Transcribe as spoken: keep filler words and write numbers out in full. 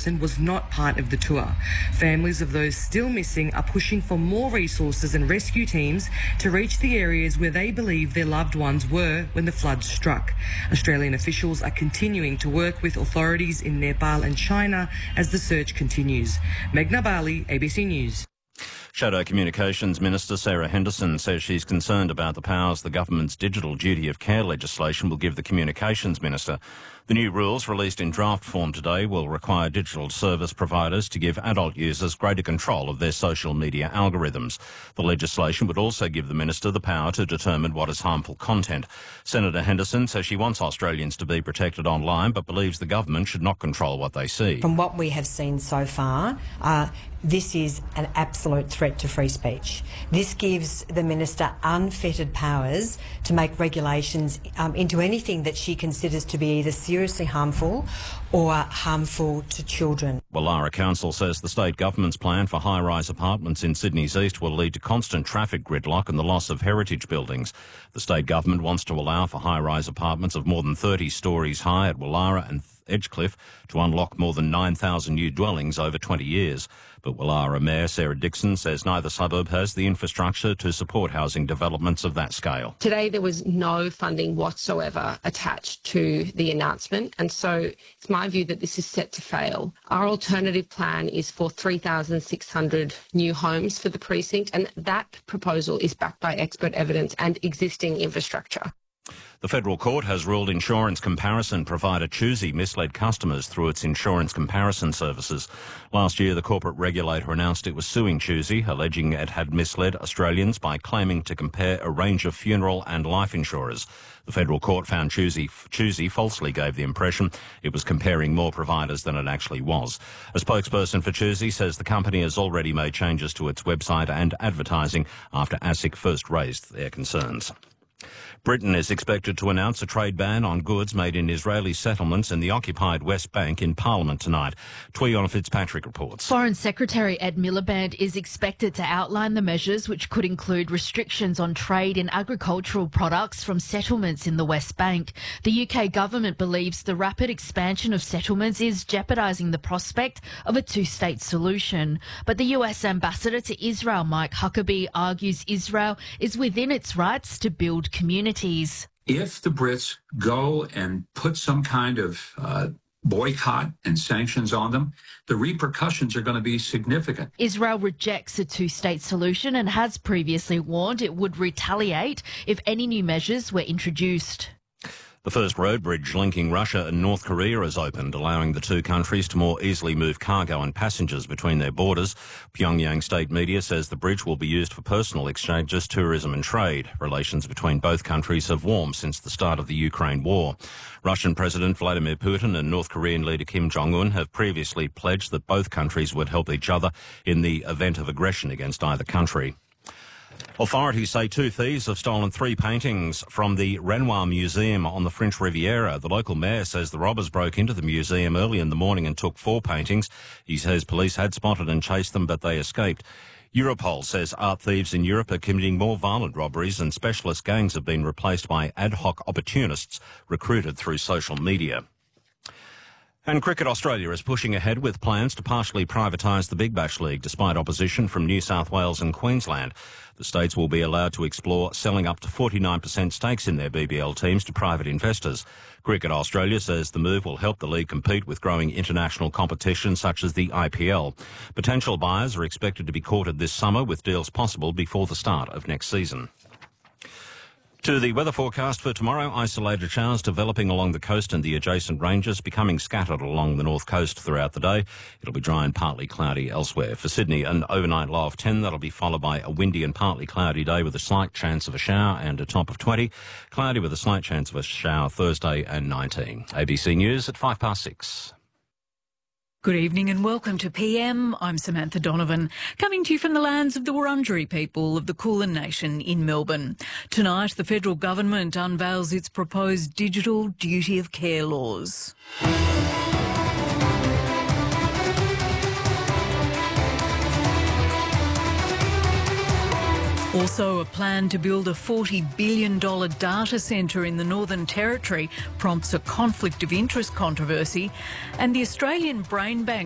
Wilson was not part of the tour. Families of those still missing are pushing for more resources and rescue teams to reach the areas where they believe their loved ones were when the floods struck. Australian officials are continuing to work with authorities in Nepal and China as the search continues. Meghna Bali, A B C News. Shadow Communications Minister Sarah Henderson says she's concerned about the powers the government's digital duty of care legislation will give the Communications Minister. The new rules, released in draft form today, will require digital service providers to give adult users greater control of their social media algorithms. The legislation would also give the minister the power to determine what is harmful content. Senator Henderson says she wants Australians to be protected online, but believes the government should not control what they see. From what we have seen so far, uh, this is an absolute threat to free speech. This gives the minister unfettered powers to make regulations um, into anything that she considers to be either seriously harmful or harmful to children. Woollahra Council says the state government's plan for high-rise apartments in Sydney's east will lead to constant traffic gridlock and the loss of heritage buildings. The state government wants to allow for high-rise apartments of more than thirty storeys high at Woollahra and Edgecliff to unlock more than nine thousand new dwellings over twenty years. But Woollahra Mayor Sarah Dixon says neither suburb has the infrastructure to support housing developments of that scale. Today there was no funding whatsoever attached to the announcement, and so it's my view that this is set to fail. Our alternative plan is for three thousand six hundred new homes for the precinct, and that proposal is backed by expert evidence and existing infrastructure. The Federal Court has ruled insurance comparison provider Choosy misled customers through its insurance comparison services. Last year, the corporate regulator announced it was suing Choosy, alleging it had misled Australians by claiming to compare a range of funeral and life insurers. The Federal Court found Choosy, Choosy falsely gave the impression it was comparing more providers than it actually was. A spokesperson for Choosy says the company has already made changes to its website and advertising after ASIC first raised their concerns. Britain is expected to announce a trade ban on goods made in Israeli settlements in the occupied West Bank in Parliament tonight. Tuiona Fitzpatrick reports. Foreign Secretary Ed Miliband is expected to outline the measures, which could include restrictions on trade in agricultural products from settlements in the West Bank. The U K government believes the rapid expansion of settlements is jeopardising the prospect of a two-state solution. But the U S ambassador to Israel, Mike Huckabee, argues Israel is within its rights to build communities. If the Brits go and put some kind of uh, boycott and sanctions on them, the repercussions are going to be significant. Israel rejects a two-state solution and has previously warned it would retaliate if any new measures were introduced. The first road bridge linking Russia and North Korea has opened, allowing the two countries to more easily move cargo and passengers between their borders. Pyongyang state media says the bridge will be used for personal exchanges, tourism and trade. Relations between both countries have warmed since the start of the Ukraine war. Russian President Vladimir Putin and North Korean leader Kim Jong-un have previously pledged that both countries would help each other in the event of aggression against either country. Authorities say two thieves have stolen three paintings from the Renoir Museum on the French Riviera. The local mayor says the robbers broke into the museum early in the morning and took four paintings. He says police had spotted and chased them, but they escaped. Europol says art thieves in Europe are committing more violent robberies, and specialist gangs have been replaced by ad hoc opportunists recruited through social media. And Cricket Australia is pushing ahead with plans to partially privatise the Big Bash League despite opposition from New South Wales and Queensland. The states will be allowed to explore selling up to forty-nine percent stakes in their B B L teams to private investors. Cricket Australia says the move will help the league compete with growing international competition such as the I P L. Potential buyers are expected to be courted this summer, with deals possible before the start of next season. To the weather forecast for tomorrow, isolated showers developing along the coast and the adjacent ranges, becoming scattered along the north coast throughout the day. It'll be dry and partly cloudy elsewhere. For Sydney, an overnight low of ten. That'll be followed by a windy and partly cloudy day with a slight chance of a shower and a top of twenty. Cloudy with a slight chance of a shower Thursday and nineteen. A B C News at five past six. Good evening and welcome to P M. I'm Samantha Donovan, coming to you from the lands of the Wurundjeri people of the Kulin Nation in Melbourne. Tonight, the federal government unveils its proposed digital duty of care laws. Also, a plan to build a forty billion dollars data centre in the Northern Territory prompts a conflict of interest controversy, and the Australian Brain Bank